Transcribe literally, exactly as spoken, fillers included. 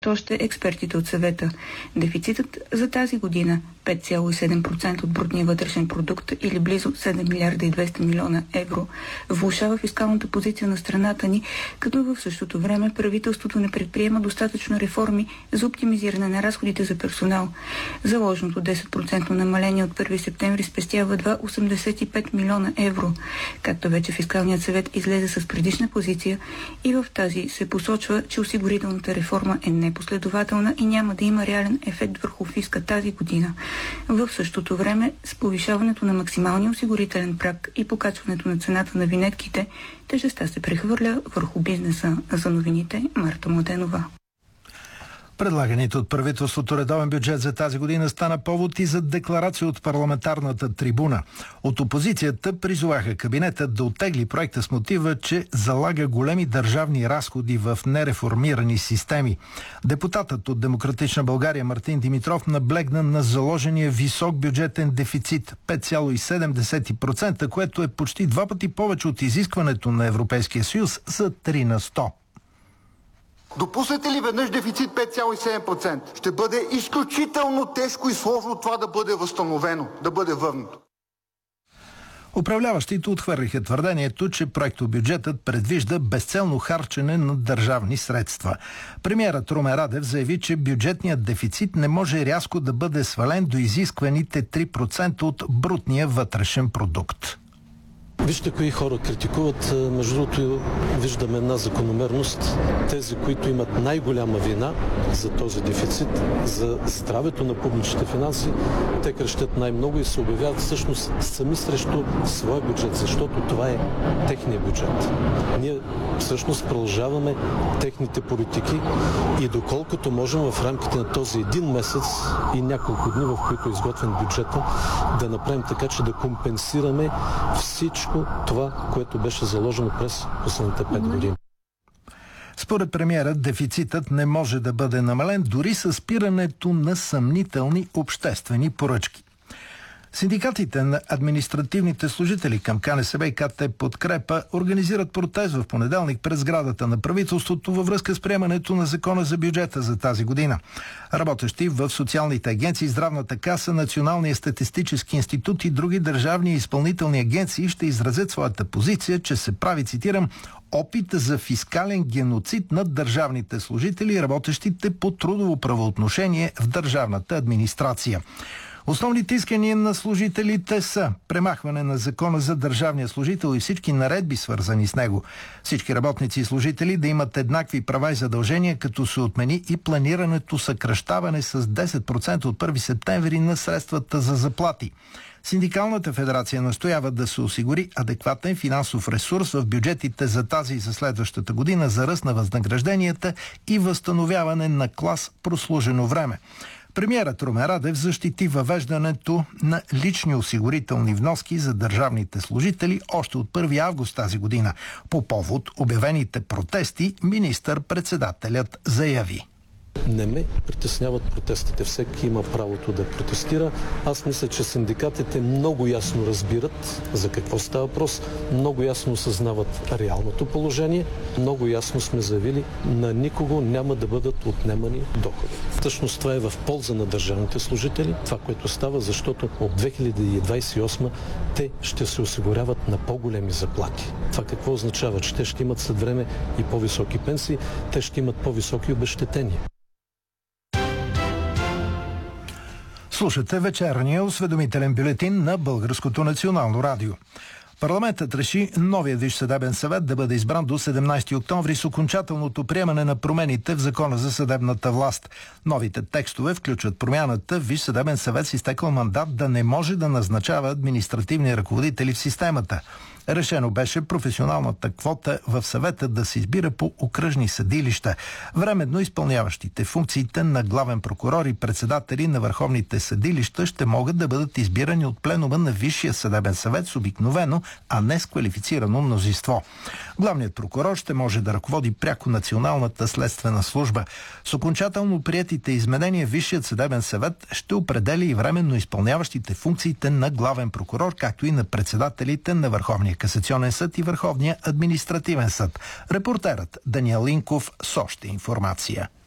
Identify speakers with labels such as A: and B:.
A: още експертите от съвета. Дефицитът за тази година пет цяло и седем процента от брутния вътрешен продукт или близо седем милиарда и двеста милиона евро влошава фискалната позиция на страната ни, като в същото време правителството не предприема достатъчно реформи за оптимизиране на разходите за персонал. Заложеното десет процента намаление от първи септември спестява едва осемдесет и пет милиона евро. Както вече фискалният съвет излезе с предишна позиция и в тази се посочва, че осигурителната реформа е непоследователна и няма да има реален ефект върху фиска тази година. В същото време, с повишаването на максималния осигурителен праг и покачването на цената на винетките, тежестта се прехвърля върху бизнеса. За новините Марта Младенова.
B: Предлаганите от правителството редовен бюджет за тази година стана повод и за декларация от парламентарната трибуна. От опозицията призоваха кабинетът да оттегли проекта с мотива, че залага големи държавни разходи в нереформирани системи. Депутатът от Демократична България Мартин Димитров наблегна на заложения висок бюджетен дефицит пет цяло и седем процента, което е почти два пъти повече от изискването на Европейския съюз за три на сто.
C: Допуснете ли веднъж дефицит пет цяло и седем процента? Ще бъде изключително тежко и сложно това да бъде възстановено, да бъде върнато.
B: Управляващите отхвърлиха твърдението, че проектобюджетът предвижда безцелно харчене на държавни средства. Премиерът Румен Радев заяви, че бюджетният дефицит не може рязко да бъде свален до изискваните три процента от брутния вътрешен продукт.
D: Вижте кои хора критикуват. Между другото, виждаме една закономерност. Тези, които имат най-голяма вина за този дефицит, за здравето на публичните финанси, те крещят най-много и се обявяват всъщност сами срещу своя бюджет, защото това е техния бюджет. Ние всъщност продължаваме техните политики и доколкото можем в рамките на този един месец и няколко дни, в които е изготвен бюджета, да направим така, че да компенсираме всичко това, което беше заложено през последните пет години.
B: Според премиера, дефицитът не може да бъде намален дори с спирането на съмнителни обществени поръчки. Синдикатите на административните служители към КНСБ и КТ Подкрепа организират протест в понеделник пред сградата на правителството във връзка с приемането на закона за бюджета за тази година. Работещи в социалните агенции, Здравната каса, Националния статистически институт и други държавни и изпълнителни агенции ще изразят своята позиция, че се прави, цитирам, опит за фискален геноцид над държавните служители и работещите по трудово правоотношение в държавната администрация. Основните искания на служителите са премахване на закона за държавния служител и всички наредби, свързани с него. Всички работници и служители да имат еднакви права и задължения, като се отмени и планирането съкращаване с десет процента от първи септември на средствата за заплати. Синдикалната федерация настоява да се осигури адекватен финансов ресурс в бюджетите за тази и за следващата година за ръст на възнагражденията и възстановяване на клас прослужено време. Премиерът Румен Радев защити въвеждането на лични осигурителни вноски за държавните служители още от първи август тази година. По повод обявените протести, министър-председателят заяви:
D: Не ме притесняват протестите. Всеки има правото да протестира. Аз мисля, че синдикатите много ясно разбират за какво става въпрос, много ясно осъзнават реалното положение, много ясно сме заявили, на никого няма да бъдат отнемани доходи. Всъщност това е в полза на държавните служители, това, което става, защото от две хиляди двадесет и осма те ще се осигуряват на по-големи заплати. Това какво означава? Че те ще имат след време и по-високи пенсии, те ще имат по-високи обезщетения.
B: Слушате вечерния осведомителен бюлетин на Българското национално радио. Парламентът реши новия Висш съдебен съвет да бъде избран до седемнадесети октомври с окончателното приемане на промените в Закона за съдебната власт. Новите текстове включват промяната Висш съдебен съвет с изтекъл мандат да не може да назначава административни ръководители в системата. Решено беше професионалната квота в съвета да се избира по окръжни съдилища. Временно изпълняващите функциите на главен прокурор и председатели на върховните съдилища ще могат да бъдат избирани от пленума на Висшия съдебен съвет с обикновено, а не с квалифицирано мнозинство. Главният прокурор ще може да ръководи пряко Националната следствена служба. С окончателно приетите изменения Висшият съдебен съвет ще определя и временно изпълняващите функциите на главен прокурор, както и на председателите на Върховния касационен съд и Върховния административен съд. Репортерът Даниел Линков с още информация.